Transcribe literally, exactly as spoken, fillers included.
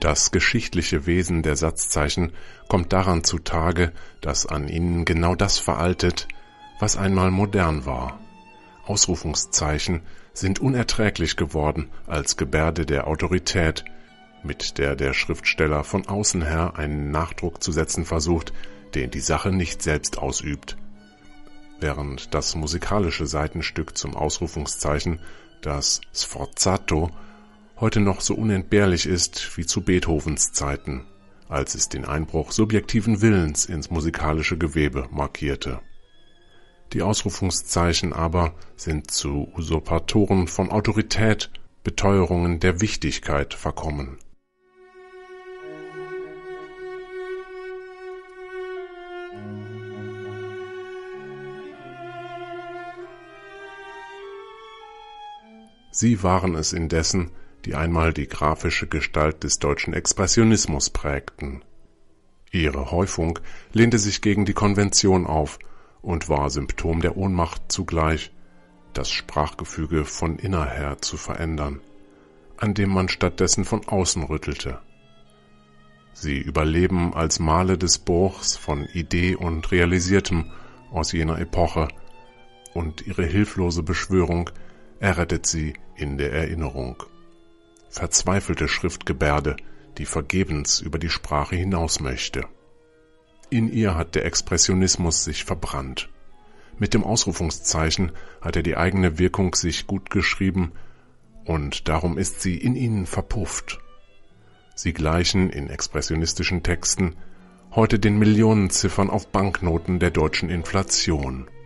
Das geschichtliche Wesen der Satzzeichen kommt daran zutage, dass an ihnen genau das veraltet, was einmal modern war. Ausrufungszeichen sind unerträglich geworden als Gebärde der Autorität, mit der der Schriftsteller von außen her einen Nachdruck zu setzen versucht, den die Sache nicht selbst ausübt. Während das musikalische Seitenstück zum Ausrufungszeichen, das Sforzato, heute noch so unentbehrlich ist wie zu Beethovens Zeiten, als es den Einbruch subjektiven Willens ins musikalische Gewebe markierte. Die Ausrufungszeichen aber sind zu Usurpatoren von Autorität, Beteuerungen der Wichtigkeit verkommen. Sie waren es indessen, die einmal die grafische Gestalt des deutschen Expressionismus prägten. Ihre Häufung lehnte sich gegen die Konvention auf und war Symptom der Ohnmacht zugleich, das Sprachgefüge von innen her zu verändern, an dem man stattdessen von außen rüttelte. Sie überleben als Male des Bruchs von Idee und Realisiertem aus jener Epoche, und ihre hilflose Beschwörung errettet sie in der Erinnerung. Verzweifelte Schriftgebärde, die vergebens über die Sprache hinaus möchte. In ihr hat der Expressionismus sich verbrannt. Mit dem Ausrufungszeichen hat er die eigene Wirkung sich gut geschrieben, und darum ist sie in ihnen verpufft. Sie gleichen in expressionistischen Texten heute den Millionenziffern auf Banknoten der deutschen Inflation.